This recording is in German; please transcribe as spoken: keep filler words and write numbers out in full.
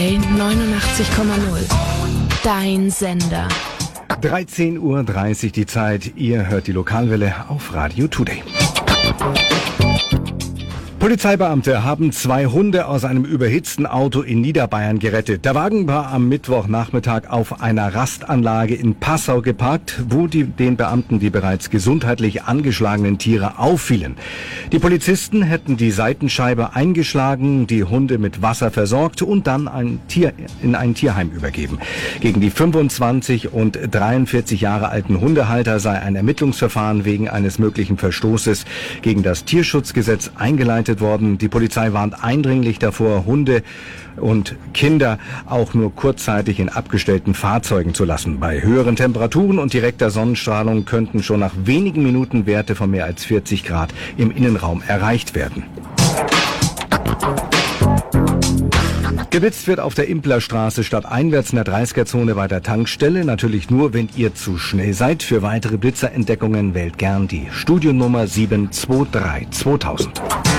neunundachtzig Komma null. Dein Sender. dreizehn Uhr dreißig die Zeit. Ihr hört die Lokalwelle auf Radio Today. Polizeibeamte haben zwei Hunde aus einem überhitzten Auto in Niederbayern gerettet. Der Wagen war am Mittwochnachmittag auf einer Rastanlage in Passau geparkt, wo die, den Beamten die bereits gesundheitlich angeschlagenen Tiere auffielen. Die Polizisten hätten die Seitenscheibe eingeschlagen, die Hunde mit Wasser versorgt und dann ein Tier, in ein Tierheim übergeben. Gegen die fünfundzwanzig und dreiundvierzig Jahre alten Hundehalter sei ein Ermittlungsverfahren wegen eines möglichen Verstoßes gegen das Tierschutzgesetz eingeleitet worden. Die Polizei warnt eindringlich davor, Hunde und Kinder auch nur kurzzeitig in abgestellten Fahrzeugen zu lassen. Bei höheren Temperaturen und direkter Sonnenstrahlung könnten schon nach wenigen Minuten Werte von mehr als vierzig Grad im Innenraum erreicht werden. Geblitzt wird auf der Implerstraße stadteinwärts in der dreißiger-Zone bei der Tankstelle. Natürlich nur, wenn ihr zu schnell seid. Für weitere Blitzerentdeckungen wählt gern die Studionnummer sieben zwei drei zweitausend.